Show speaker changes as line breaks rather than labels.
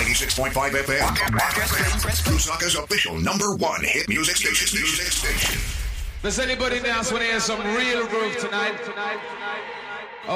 96.5 FM. Lusaka's official #1 hit music station.
Does anybody else want to hear some real groove tonight?